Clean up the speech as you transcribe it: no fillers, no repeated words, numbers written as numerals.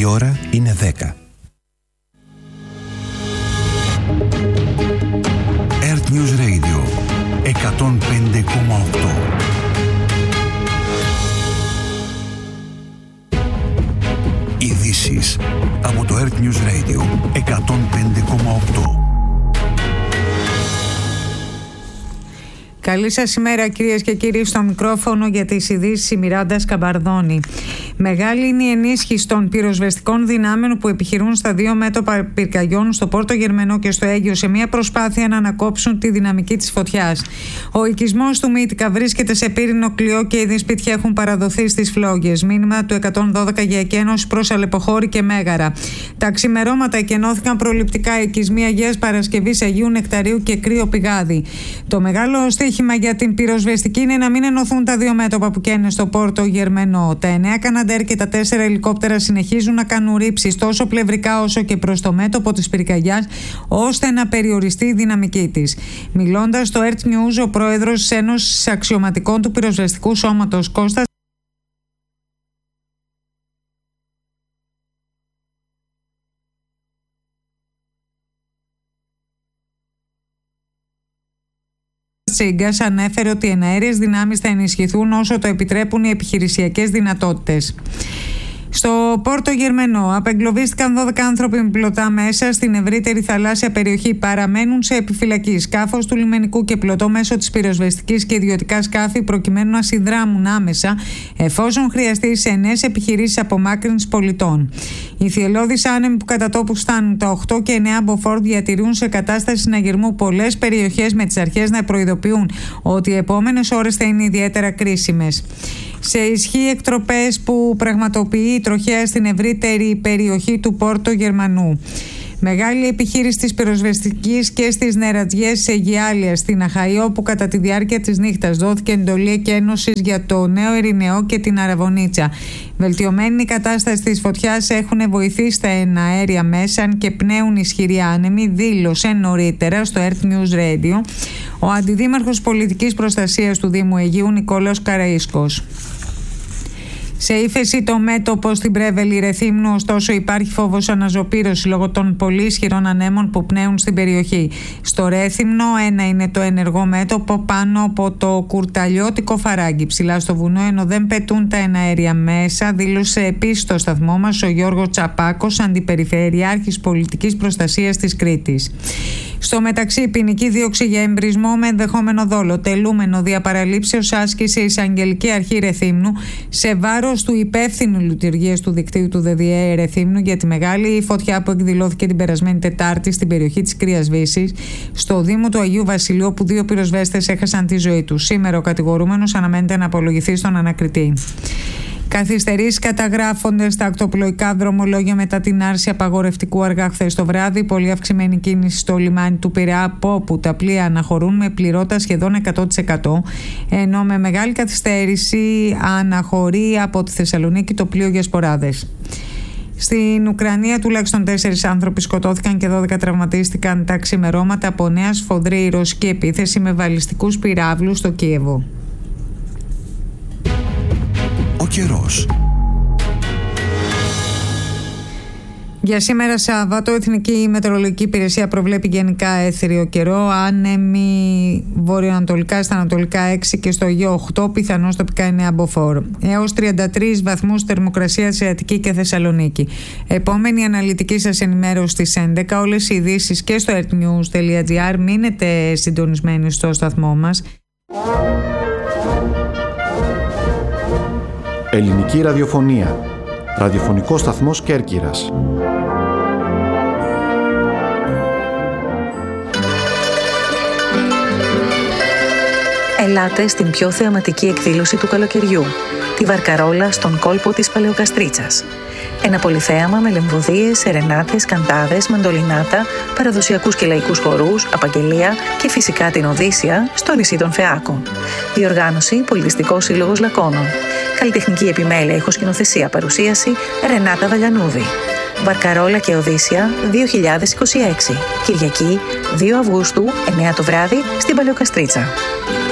Η ώρα είναι 10. Earth News Radio 105,8. Ειδήσεις από το Earth News Radio 105,8. Καλή σας ημέρα, κυρίες και κύριοι. Στο μικρόφωνο για τις ειδήσεις η Μιράντα Σκαμπαρδόνη. Μεγάλη είναι η ενίσχυση των πυροσβεστικών δυνάμεων που επιχειρούν στα δύο μέτωπα πυρκαγιών, στο Πόρτο Γερμενό και στο Αίγιο, σε μια προσπάθεια να ανακόψουν τη δυναμική της φωτιάς. Ο οικισμός του Μύτικα βρίσκεται σε πύρινο κλειό και ήδη σπίτια έχουν παραδοθεί στις φλόγες. Μήνυμα του 112 για εκένωση προς Αλεποχώρη και Μέγαρα. Τα ξημερώματα εκενώθηκαν προληπτικά οικισμοί Αγίας Παρασκευής, Αγίου Νεκταρίου και Κρύο Πηγάδι. Το μεγάλο στοίχημα για την πυροσβεστική είναι να μην ενωθούν τα δύο μέτωπα που καίνε στο Πόρτο Γερμενό. Τα 9 Καναντέρ και τα 4 ελικόπτερα συνεχίζουν να κάνουν ρήψεις τόσο πλευρικά όσο και προς το μέτωπο της πυρκαγιάς, ώστε να περιοριστεί η δυναμική της. Μιλώντας στο Earth News, ο πρόεδρος της Ένωσης Αξιωματικών του Πυροσβεστικού Σώματος, Κώστας Τσίγκας, ανέφερε ότι οι εναέριες δυνάμεις θα ενισχυθούν όσο το επιτρέπουν οι επιχειρησιακές δυνατότητες. Στο Πόρτο Γερμενό απεγκλωβίστηκαν 12 άνθρωποι με πλωτά μέσα στην ευρύτερη θαλάσσια περιοχή. Παραμένουν σε επιφυλακή σκάφος του λιμενικού και πλωτό μέσω της πυροσβεστικής και ιδιωτικά σκάφη, προκειμένου να συνδράμουν άμεσα εφόσον χρειαστεί σε νέες επιχειρήσεις απομάκρυνσης πολιτών. Οι θυελλώδεις άνεμοι που κατά τόπου φτάνουν τα 8 και 9 μποφόρ διατηρούν σε κατάσταση συναγερμού πολλές περιοχές, με τις αρχές να προειδοποιούν ότι οι επόμενες ώρες θα είναι ιδιαίτερα κρίσιμες. Σε ισχύ εκτροπές που πραγματοποιεί η τροχέα στην ευρύτερη περιοχή του Πόρτο Γερμανού. Μεγάλη επιχείρηση της πυροσβεστικής και στις νερατζιές σε Γιάλια στην Αχαΐο, όπου κατά τη διάρκεια της νύχτας δόθηκε εντολή εκένωσης για το Νέο Ειρηναιό και την Αραβωνίτσα. Βελτιωμένη η κατάσταση της φωτιάς έχουν βοηθήσει τα εναέρια μέσα και πνέουν ισχυροί άνεμοι, δήλωσε νωρίτερα στο Earth News Radio ο Αντιδήμαρχος Πολιτικής Προστασίας του Δήμου Αιγείου Νικόλαος Καραΐσκος. Σε ύφεση το μέτωπο στην Πρέβελη Ρεθύμνου, ωστόσο υπάρχει φόβος αναζωπήρωση λόγω των πολύ ισχυρών ανέμων που πνέουν στην περιοχή. Στο Ρέθυμνο ένα είναι το ενεργό μέτωπο πάνω από το κουρταλιώτικο Φαράγγι, ψηλά στο βουνό, ενώ δεν πετούν τα εναέρια μέσα, δήλωσε επίσης στο σταθμό μας ο Γιώργος Τσαπάκος, αντιπεριφερειάρχης πολιτικής προστασίας της Κρήτης. Στο μεταξύ, ποινική δίωξη για εμπρισμό με ενδεχόμενο δόλο, τελούμενο διαπαραλήψεως, άσκησε η Εισαγγελική Αρχή Ρεθύμνου σε βάρος του υπεύθυνου λειτουργίας του δικτύου του ΔΔΕ Ρεθύμνου για τη μεγάλη φωτιά που εκδηλώθηκε την περασμένη Τετάρτη στην περιοχή της Κρύας Βύσσης, στο Δήμο του Αγίου Βασιλείου, όπου 2 πυροσβέστες έχασαν τη ζωή τους. Σήμερα ο κατηγορούμενος αναμένεται να απολογηθεί στον ανακριτή. Καθυστερήσεις καταγράφονται στα ακτοπλοϊκά δρομολόγια μετά την άρση απαγορευτικού αργά χθες το βράδυ. Πολύ αυξημένη κίνηση στο λιμάνι του Πειραιά, από όπου τα πλοία αναχωρούν με πληρότητα σχεδόν 100%, ενώ με μεγάλη καθυστέρηση αναχωρεί από τη Θεσσαλονίκη το πλοίο για σποράδες. Στην Ουκρανία τουλάχιστον 4 άνθρωποι σκοτώθηκαν και 12 τραυματίστηκαν τα ξημερώματα από νέα σφοδρή ρωσική επίθεση με βαλιστικούς πυράβλους στο Κίεβο. Ο καιρός. Για σήμερα Σάββατο, η Εθνική Μετεωρολογική Υπηρεσία προβλέπει γενικά έθριο καιρό, άνεμοι βορειοανατολικά στα ανατολικά 6 και στο Αιγαίο 8, πιθανώς τοπικά 9 μποφόρ. Έως 33 βαθμούς θερμοκρασία σε Αττική και Θεσσαλονίκη. Επόμενη αναλυτική σας ενημέρωση στις 11. Όλες οι ειδήσεις και στο earthnews.gr. Μείνετε συντονισμένοι στο σταθμό μας. Ελληνική ραδιοφωνία. Ραδιοφωνικό σταθμός Κέρκυρας. Ελάτε στην πιο θεαματική εκδήλωση του καλοκαιριού, τη Βαρκαρόλα στον κόλπο της Παλαιοκαστρίτσας. Ένα πολυθέαμα με λεμβωδίες, σερενάτες, καντάδες, μαντολινάτα, παραδοσιακούς και λαϊκούς χορούς, απαγγελία και φυσικά την Οδύσσια στο νησί των Φεάκων. Διοργάνωση Πολιτιστικός Σύλλογος Λακώνων. Καλλιτεχνική επιμέλεια, ηχοσκηνοθεσία, παρουσίαση Ρενάτα Βαλιανούδη. Βαρκαρόλα και Οδύσσια 2026. Κυριακή 2 Αυγούστου, 9 το βράδυ, στην Παλαιοκαστρίτσα.